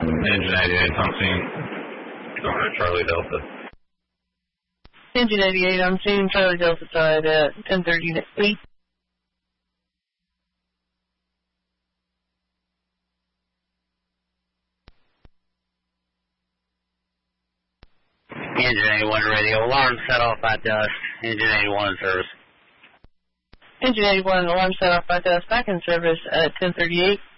Engine 88, I'm seeing Charlie Delta. Engine 88, I'm seeing Charlie Delta side at 10:30. Engine 81 radio, alarm set off by dust. Engine 81 in service. Engine 81, alarm set off by dust, back in service at 10:38.